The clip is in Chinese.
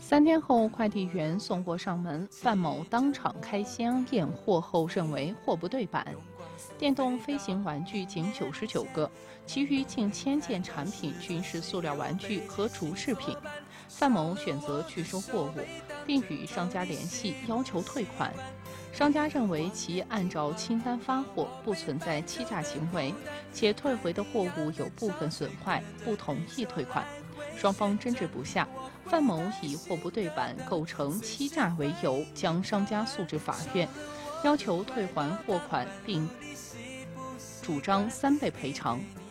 3天后，快递员送货上门，范某当场开箱验货后认为货不对版。电动飞行玩具仅99个，其余近1000件产品均是塑料玩具和竹制品。范某选择拒收货物，并与商家联系要求退款。商家认为其按照清单发货，不存在欺诈行为，且退回的货物有部分损坏，不同意退款。双方争执不下，范某以货不对版构成欺诈为由，将商家诉至法院，要求退还货款，并主张3倍赔偿。